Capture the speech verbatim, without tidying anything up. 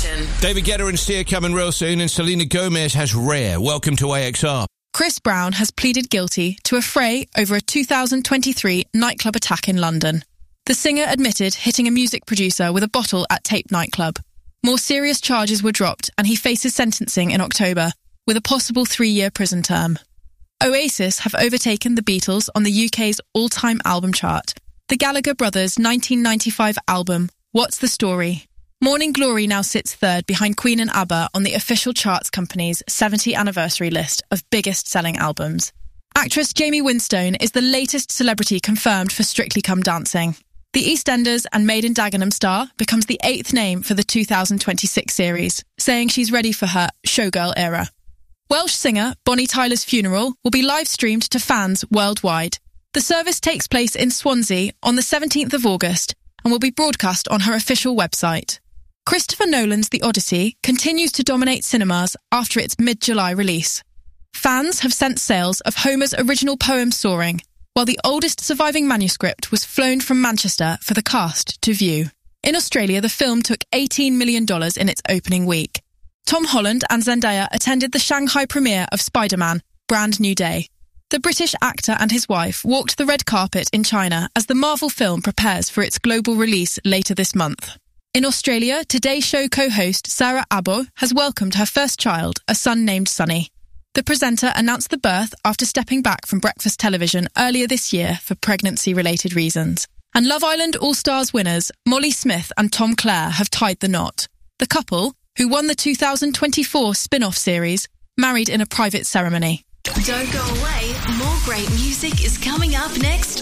Station. David Guetta and Sia coming real soon, and Selena Gomez has Rare. Welcome to A X R. Chris Brown has pleaded guilty to a fray over a two thousand twenty-three nightclub attack in London. The singer admitted hitting a music producer with a bottle at Tape nightclub. More serious charges were dropped, and he faces sentencing in October, with a possible three-year prison term. Oasis have overtaken the Beatles on the U K's all-time album chart. The Gallagher Brothers' nineteen ninety-five album, What's the Story? Morning Glory now sits third behind Queen and ABBA on the official charts company's seventy anniversary list of biggest-selling albums. Actress Jamie Winstone is the latest celebrity confirmed for Strictly Come Dancing. The EastEnders and Made in Dagenham star becomes the eighth name for the two thousand twenty-six series, saying she's ready for her showgirl era. Welsh singer Bonnie Tyler's funeral will be live-streamed to fans worldwide. The service takes place in Swansea on the seventeenth of August and will be broadcast on her official website. Christopher Nolan's The Odyssey continues to dominate cinemas after its mid-July release. Fans have sent sales of Homer's original poem Soaring, while the oldest surviving manuscript was flown from Manchester for the cast to view. In Australia, the film took eighteen million dollars in its opening week. Tom Holland and Zendaya attended the Shanghai premiere of Spider-Man, Brand New Day. The British actor and his wife walked the red carpet in China as the Marvel film prepares for its global release later this month. In Australia, Today Show co-host Sarah Abo has welcomed her first child, a son named Sonny. The presenter announced the birth after stepping back from breakfast television earlier this year for pregnancy-related reasons. And Love Island All-Stars winners Molly Smith and Tom Clare have tied the knot. The couple, who won the two thousand twenty-four spin-off series, married in a private ceremony. Don't go away. More great music is coming up next.